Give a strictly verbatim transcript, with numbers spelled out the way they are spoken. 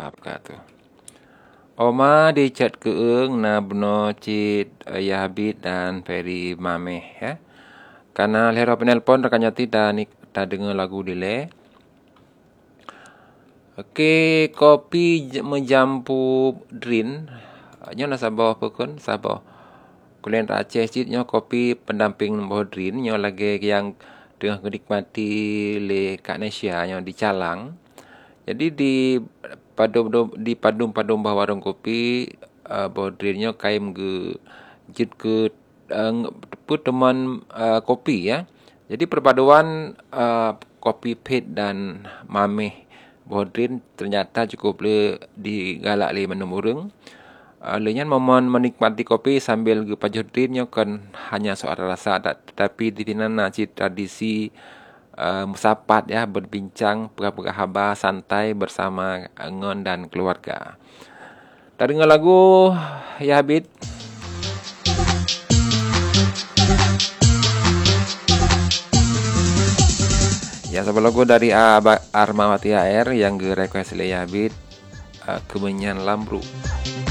wabarakatuh. Oma di chat keeng na beno cit uh, Yabit dan Ferry Mameh ya. Karena lero penelpon rekannya tidak nik tak dengar lagu dile. Oke, kopi j- menjampu drin. Nyo na sabah pekon sabah. Kulen Aceh cit nyo kopi pendamping boh drin nyo lagi yang tengah menikmati le Kak Nesya nyo di Calang. Jadi di padum di padum padum bah warung kopi uh, bodrinyo kaim ge jit ke uh, put teman uh, kopi ya. Jadi perpaduan uh, kopi pit dan mameh bodrin ternyata cukup le digalak le menum urang. Uh, lenyan momon menikmati kopi sambil ge pajodrinyo kan hanya soal rasa tetapi di tinana cit tradisi Uh, musapat ya, berbincang pura-pura haba santai bersama Ngon dan keluarga. Tak dengar lagu ya Habib. Ya sebuah lagu dari uh, Armawati Air yang ge request oleh Habib, uh, Kemenyan Lambru.